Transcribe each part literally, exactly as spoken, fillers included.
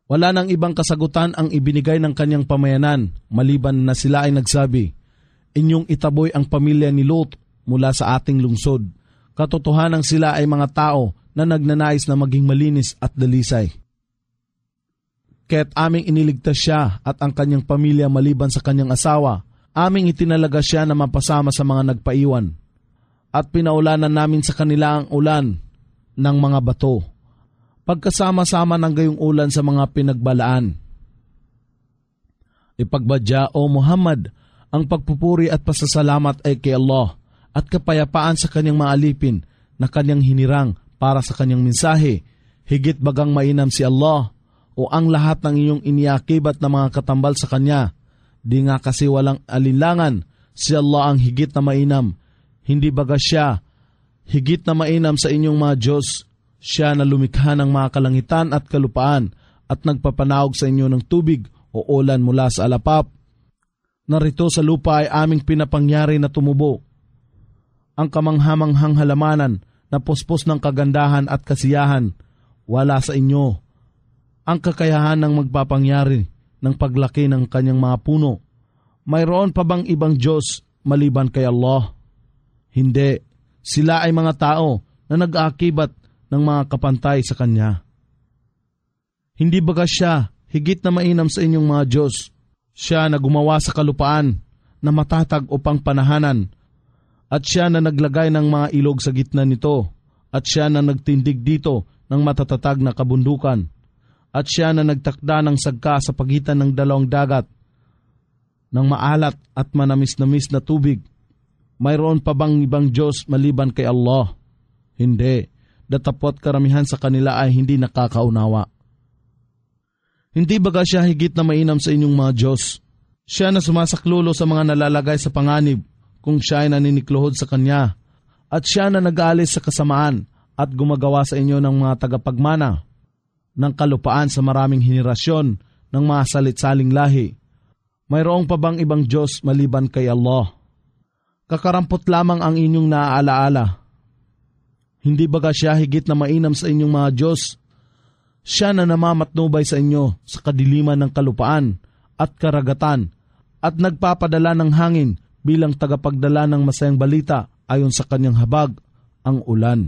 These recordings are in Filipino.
Wala nang ibang kasagutan ang ibinigay ng kanyang pamayanan, maliban na sila ay nagsabi, "Inyong itaboy ang pamilya ni Lot mula sa ating lungsod." Katotohanang sila ay mga tao na nagnanais na maging malinis at dalisay. Kaya't aming iniligtas siya at ang kanyang pamilya maliban sa kanyang asawa, aming itinalaga siya na mapasama sa mga nagpaiwan. At pinaulanan namin sa kanila ang ulan ng mga bato, pagkasama-sama ng gayong ulan sa mga pinagbalaan. Ipagbadya, O Muhammad, ang pagpupuri at pasasalamat ay kay Allah at kapayapaan sa kanyang mga alipin na kanyang hinirang para sa kanyang mensahe, higit bagang mainam si Allah o ang lahat ng iyong iniakibat na mga katambal sa kanya. Di nga kasi walang alinlangan, si Allah ang higit na mainam. Hindi baga siya higit na mainam sa inyong mga Diyos. Siya na lumikha ng mga kalangitan at kalupaan at nagpapanaog sa inyo ng tubig o ulan mula sa alapap. Narito sa lupa ay aming pinapangyari na tumubo. Ang kamanghamanghang halamanan na puspos ng kagandahan at kasiyahan, wala sa inyo. Ang kakayahan ng magpapangyari ng paglaki ng kanyang mga puno. Mayroon pa bang ibang Diyos maliban kay Allah? Hindi. Sila ay mga tao na nag-aakibat ng mga kapantay sa kanya. Hindi baga siya higit na mainam sa inyong mga Diyos? Siya na gumawa sa kalupaan na matatag upang panahanan, at siya na naglagay ng mga ilog sa gitna nito, at siya na nagtindig dito ng matatatag na kabundukan, at siya na nagtakda ng sagka sa pagitan ng dalawang dagat, ng maalat at manamis-namis na tubig. Mayroon pa bang ibang Diyos maliban kay Allah? Hindi. Datapot karamihan sa kanila ay hindi nakakaunawa. Hindi baga siya higit na mainam sa inyong mga Diyos? Siya na sumasaklulo sa mga nalalagay sa panganib kung siya ay naninikluhod sa kanya, at siya na nag-aalis sa kasamaan at gumagawa sa inyo ng mga tagapagmana ng kalupaan sa maraming henerasyon ng mga salit-saling lahi. Mayroong pa bang ibang Diyos maliban kay Allah? Kakarampot lamang ang inyong naaalaala. Hindi baga siya higit na mainam sa inyong mga Diyos? Siya na namamatnubay sa inyo sa kadiliman ng kalupaan at karagatan at nagpapadala ng hangin bilang tagapagdala ng masayang balita ayon sa kanyang habag, ang ulan.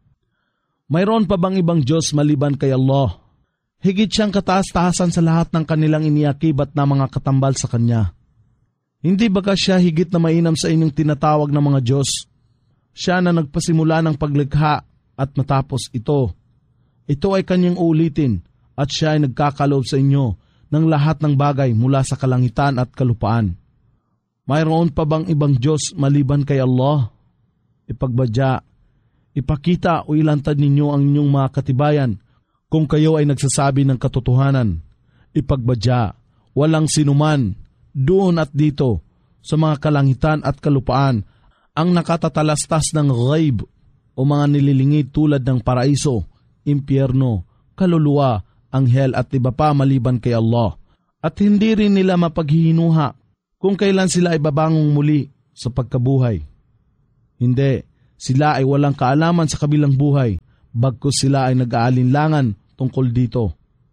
Mayroon pa bang ibang Diyos maliban kay Allah? Higit siyang kataas-taasan sa lahat ng kanilang iniakibat na mga katambal sa kanya. Hindi baga siya higit na mainam sa inyong tinatawag na mga Diyos? Siya na nagpasimula ng paglikha at matapos ito. Ito ay kanyang uulitin at siya ay nagkakaloob sa inyo ng lahat ng bagay mula sa kalangitan at kalupaan. Mayroon pa bang ibang Diyos maliban kay Allah? Ipagbadya, ipakita o ilantad ninyo ang inyong mga katibayan kung kayo ay nagsasabi ng katotohanan. Ipagbadya, walang sinuman doon at dito sa mga kalangitan at kalupaan ang nakatatalastas ng ghaib o mga nililingid tulad ng paraiso, impyerno, kaluluwa, anghel at iba pa maliban kay Allah. At hindi rin nila mapaghihinuha kung kailan sila ay babangong muli sa pagkabuhay. Hindi, sila ay walang kaalaman sa kabilang buhay, bagkus sila ay nag-aalinlangan tungkol dito.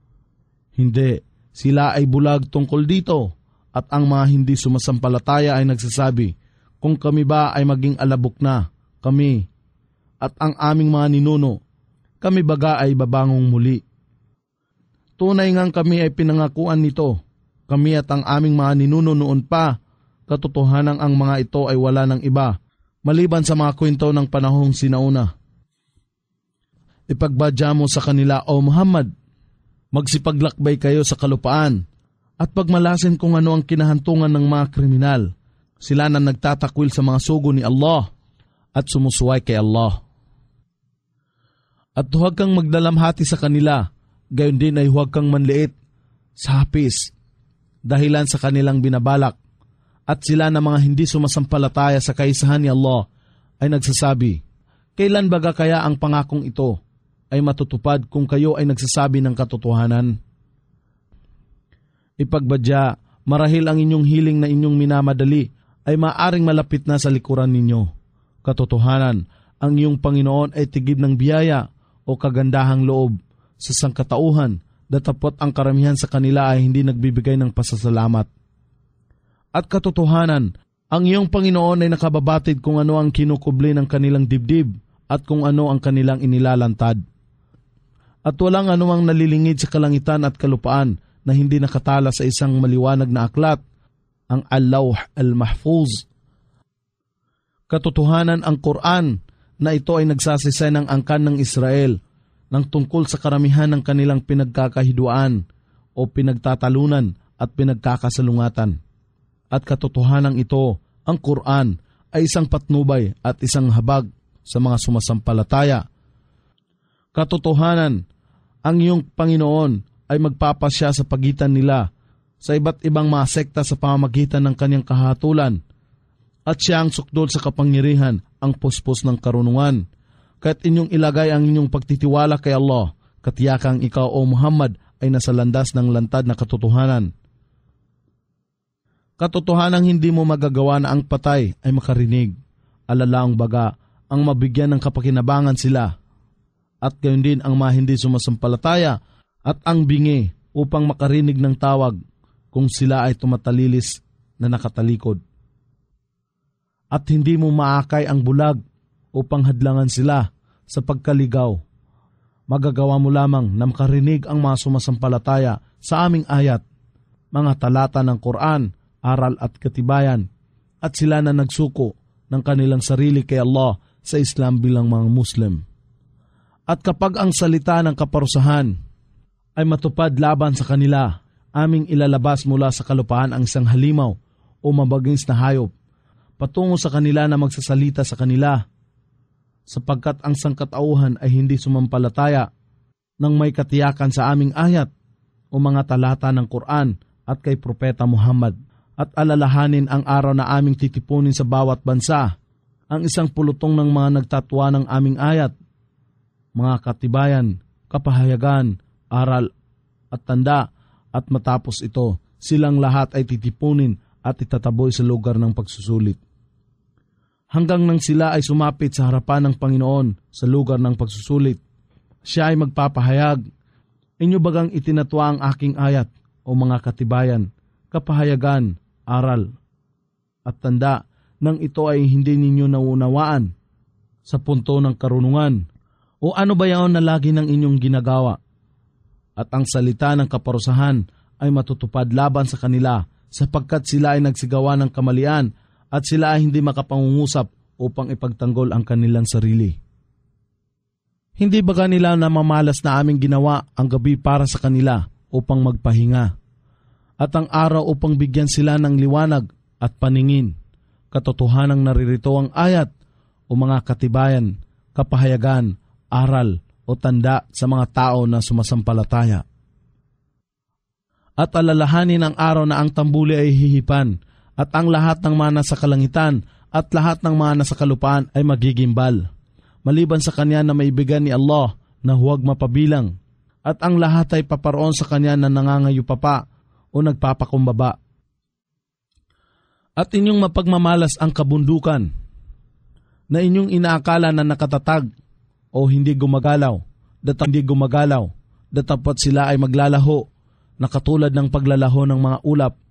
Hindi, sila ay bulag tungkol dito, at ang mga hindi sumasampalataya ay nagsasabi, kung kami ba ay maging alabok na, kami, at ang aming mga ninuno, kami baga ay babangong muli. Tunay ngang kami ay pinangakuan nito, kami at ang aming mga ninuno noon pa, katotohanan ang mga ito ay wala ng iba, maliban sa mga kwento ng panahong sinauna. Ipagbadya mo sa kanila, O Muhammad, magsipaglakbay kayo sa kalupaan, at pagmalasin kung ano ang kinahantungan ng mga kriminal. Sila na nagtatakwil sa mga sugo ni Allah at sumusuway kay Allah. At huwag kang magdalamhati sa kanila, gayon din ay huwag kang manliit sa hapis, dahilan sa kanilang binabalak. At sila na mga hindi sumasampalataya sa kaisahan ni Allah ay nagsasabi, kailan baga kaya ang pangakong ito ay matutupad kung kayo ay nagsasabi ng katotohanan? Ipagbadya, marahil ang inyong hiling na inyong minamadali ay maaring malapit na sa likuran ninyo. Katotohanan, ang iyong Panginoon ay tigib ng biyaya o kagandahang loob sa sangkatauhan, datapot ang karamihan sa kanila ay hindi nagbibigay ng pasasalamat. At katotohanan, ang iyong Panginoon ay nakababatid kung ano ang kinukubli ng kanilang dibdib at kung ano ang kanilang inilalantad. At walang anumang nalilingid sa kalangitan at kalupaan na hindi nakatala sa isang maliwanag na aklat, ang Al-Lawh Al-Mahfuz. Katotohanan, ang Quran na ito ay nagsasisay ng angkan ng Israel ng tungkol sa karamihan ng kanilang pinagkakahiduan o pinagtatalunan at pinagkakasalungatan. At katotohanan ito, ang Quran ay isang patnubay at isang habag sa mga sumasampalataya. Katotohanan, ang iyong Panginoon ay magpapasya sa pagitan nila sa iba't ibang mga sekta sa pamamagitan ng kanyang kahatulan, at siya ang sukdol sa kapangyarihan, ang puspos ng karunungan. Kaya't inyong ilagay ang inyong pagtitiwala kay Allah, katiyakang ikaw o Muhammad ay nasa landas ng lantad na katotohanan. Katotohanang hindi mo magagawa na ang patay ay makarinig, alalaang baga ang mabigyan ng kapakinabangan sila, at gayon din ang mga hindi sumasampalataya at ang bingi upang makarinig ng tawag kung sila ay tumatalilis na nakatalikod. At hindi mo maakay ang bulag upang hadlangan sila sa pagkaligaw. Magagawa mo lamang na makarinig ang mga sumasampalataya sa aming ayat, mga talata ng Quran, aral at katibayan, at sila na nagsuko ng kanilang sarili kay Allah sa Islam bilang mga Muslim. At kapag ang salita ng kaparusahan ay matupad laban sa kanila, aming ilalabas mula sa kalupaan ang isang halimaw o mabagings na hayop patungo sa kanila na magsasalita sa kanila, sapagkat ang sangkatauhan ay hindi sumampalataya nang may katiyakan sa aming ayat o mga talata ng Quran at kay Propeta Muhammad. At alalahanin ang araw na aming titipunin sa bawat bansa ang isang pulutong ng mga nagtatwa ng aming ayat, mga katibayan, kapahayagan, aral at tanda, at matapos ito, silang lahat ay titipunin at itataboy sa lugar ng pagsusulit. Hanggang nang sila ay sumapit sa harapan ng Panginoon sa lugar ng pagsusulit, siya ay magpapahayag, inyo bagang itinatwa ang aking ayat o mga katibayan, kapahayagan, aral at tanda, nang ito ay hindi ninyo naunawaan sa punto ng karunungan? O ano ba yaon na lagi ng inyong ginagawa? At ang salita ng kaparusahan ay matutupad laban sa kanila, sapagkat sila ay nagsigawa ng kamalian at sila ay hindi makapangungusap upang ipagtanggol ang kanilang sarili. Hindi ba kanila namamalas na aming ginawa ang gabi para sa kanila upang magpahinga, at ang araw upang bigyan sila ng liwanag at paningin? Katotohanang naririto ang ayat o mga katibayan, kapahayagan, aral o tanda sa mga tao na sumasampalataya. At alalahanin ang araw na ang tambuli ay hihipan, at ang lahat ng mga nasa kalangitan at lahat ng mga nasa kalupaan ay magigimbal, maliban sa kanya na maibigyan ni Allah na huwag mapabilang, at ang lahat ay paparoon sa kanya na nangangayupapa o nagpapakumbaba. At inyong mapagmamalas ang kabundukan na inyong inaakala na nakatatag o hindi gumagalaw, datapot hindi gumagalaw, datapot sila ay maglalaho na katulad ng paglalaho ng mga ulap